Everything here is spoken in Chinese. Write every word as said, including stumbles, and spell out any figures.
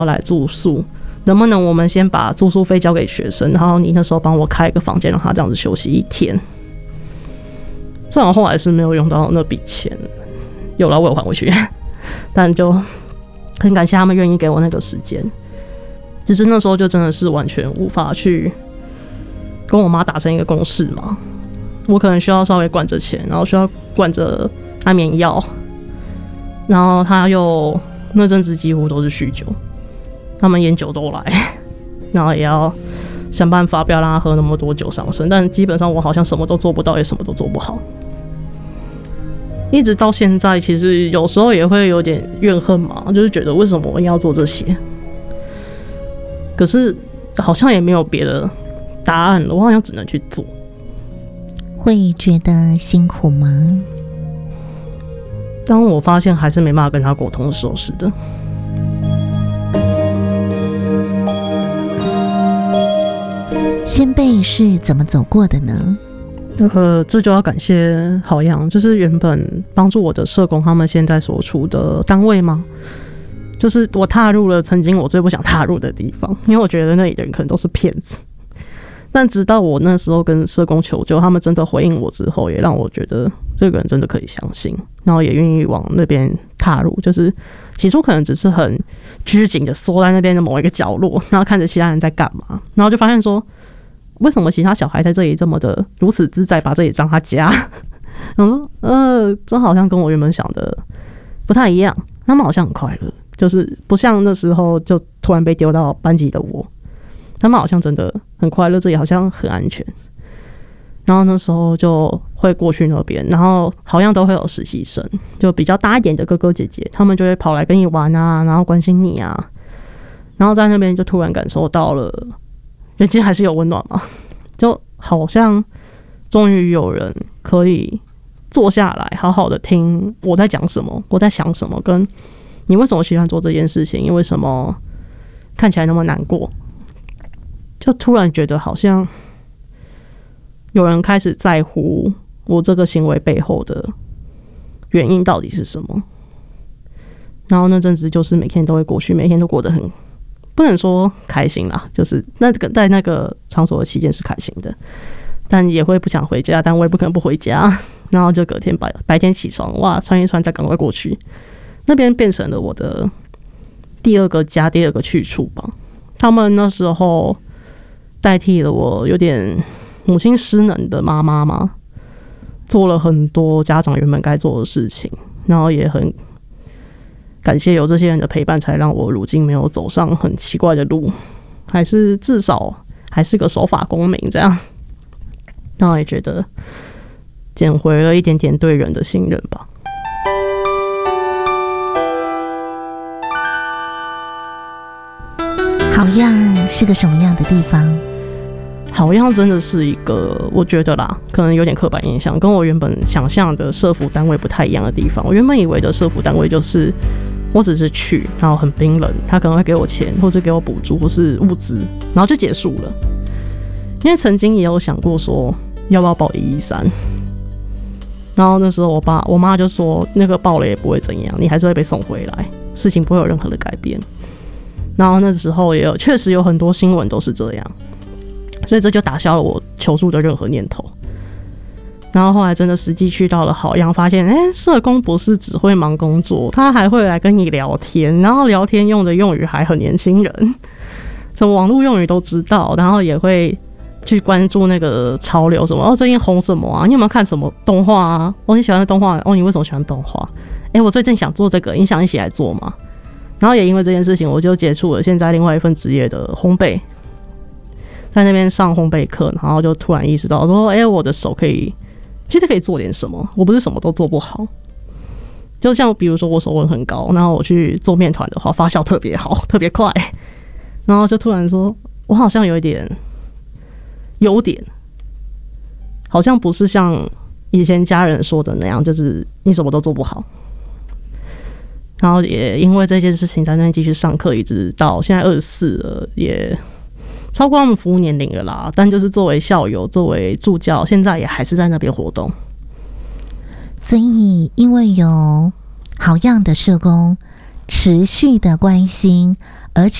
来住宿，能不能我们先把住宿费交给学生，然后你那时候帮我开一个房间，让他这样子休息一天。虽然后来是没有用到那笔钱，有了我有还回去，但就很感谢他们愿意给我那个时间。只是那时候就真的是完全无法去跟我妈达成一个共识嘛，我可能需要稍微管着钱，然后需要管着安眠药，然后他又那阵子几乎都是酗酒，他们烟酒都来，然后也要想办法不要让他喝那么多酒上身，但基本上我好像什么都做不到，也什么都做不好。一直到现在，其实有时候也会有点怨恨嘛，就是觉得为什么我要做这些？可是好像也没有别的答案了，我好像只能去做。 会觉得辛苦吗？ 当我发现还是没办法跟他沟通的时候，是的。 先辈是怎么走过的呢？ 呃，这就要感谢好样，就是原本帮助我的社工他们现在所处的单位吗？就是我踏入了曾经我最不想踏入的地方，因为我觉得那里的人可能都是骗子。但直到我那时候跟社工求救，他们真的回应我之后，也让我觉得这个人真的可以相信，然后也愿意往那边踏入。就是起初可能只是很拘谨的缩在那边的某一个角落，然后看着其他人在干嘛，然后就发现说，为什么其他小孩在这里这么的如此自在，把这里当他家？然后说，呃，这好像跟我原本想的不太一样。他们好像很快乐，就是不像那时候就突然被丢到班级的我。他们好像真的很快乐，这里好像很安全。然后那时候就会过去那边，然后好像都会有实习生，就比较大一点的哥哥姐姐，他们就会跑来跟你玩啊，然后关心你啊。然后在那边就突然感受到了人间还是有温暖嘛，就好像终于有人可以坐下来好好的听我在讲什么，我在想什么，跟你为什么喜欢做这件事情，因为什么看起来那么难过。就突然觉得好像有人开始在乎我这个行为背后的原因到底是什么。然后那阵子就是每天都会过去，每天都过得很不能说开心啦，就是那个在那个场所的期间是开心的，但也会不想回家，但我也不可能不回家。然后就隔天白白天起床，哇，穿一穿再赶快过去，那边变成了我的第二个家，第二个去处吧。他们那时候代替了我有点母亲失能的妈妈嘛，做了很多家长原本该做的事情，然后也很感谢有这些人的陪伴，才让我如今没有走上很奇怪的路，还是至少还是个守法公民这样。然后也觉得捡回了一点点对人的信任吧。 好样是个什么样的地方？ 好样真的是一个，我觉得啦，可能有点刻板印象，跟我原本想象的社福单位不太一样的地方。我原本以为的社福单位就是我只是去，然后很冰冷，他可能会给我钱，或者给我补助，或是物资，然后就结束了。因为曾经也有想过说要不要报一一三，然后那时候我爸我妈就说那个报了也不会怎样，你还是会被送回来，事情不会有任何的改变。然后那时候也有确实有很多新闻都是这样，所以这就打消了我求助的任何念头。然后后来真的实际去到了好样，发现哎、欸，社工不是只会忙工作，他还会来跟你聊天，然后聊天用的用语还很年轻人，什么网络用语都知道，然后也会去关注那个潮流，什么哦最近红什么啊？你有没有看什么动画啊？哦你喜欢的动画哦，你为什么喜欢动画？哎、欸，我最近想做这个，你想一起来做吗？然后也因为这件事情，我就接触了现在另外一份职业的烘焙，在那边上烘焙课，然后就突然意识到说，哎、欸，我的手可以，其实可以做点什么，我不是什么都做不好。就像比如说我手纹很高，然后我去做面团的话，发酵特别好，特别快，然后就突然说，我好像有一点优点，好像不是像以前家人说的那样，就是你什么都做不好。然后也因为这件事情在那边继续上课，一直到现在二十四了，也超过他们服务年龄了啦。但就是作为校友，作为助教，现在也还是在那边活动。 所以因为有好样的社工持续的关心